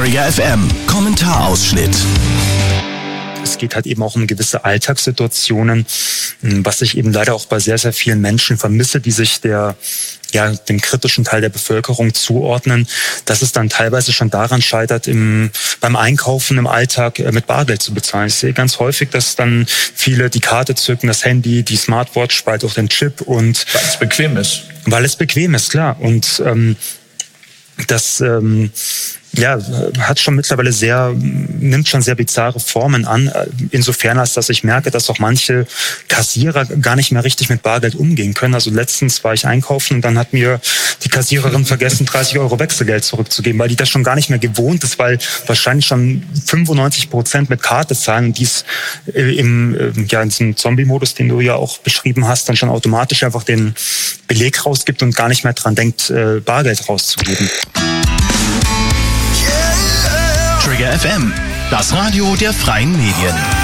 Trigger FM Kommentarausschnitt. Es geht halt eben auch um gewisse Alltagssituationen, was ich eben leider auch bei sehr, sehr vielen Menschen vermisse, die sich dem kritischen Teil der Bevölkerung zuordnen, dass es dann teilweise schon daran scheitert, beim Einkaufen im Alltag mit Bargeld zu bezahlen. Ich sehe ganz häufig, dass dann viele die Karte zücken, das Handy, die Smartwatch, bald auch den Chip und... Weil es bequem ist. Weil es bequem ist, klar. Und das hat schon mittlerweile nimmt schon sehr bizarre Formen an, insofern als dass ich merke, dass auch manche Kassierer gar nicht mehr richtig mit Bargeld umgehen können. Also letztens war ich einkaufen und dann hat mir die Kassiererin vergessen, 30 € Wechselgeld zurückzugeben, weil die das schon gar nicht mehr gewohnt ist, weil wahrscheinlich schon 95% mit Karte zahlen und dies in diesem Zombie-Modus, den du ja auch beschrieben hast, dann schon automatisch einfach den Beleg rausgibt und gar nicht mehr dran denkt, Bargeld rauszugeben. Trigger FM, das Radio der freien Medien.